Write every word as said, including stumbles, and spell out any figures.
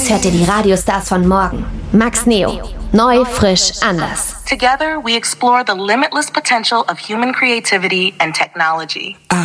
Jetzt hört ihr die Radiostars von morgen. Max Neo. Neu, frisch, anders. Together we explore the limitless potential of human creativity and technology.